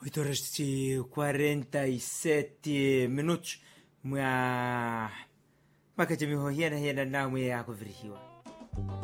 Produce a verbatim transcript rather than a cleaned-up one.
oito horas e quarenta e sete minutos mwa makati miho hiena hiena namwe yakuvirihiwa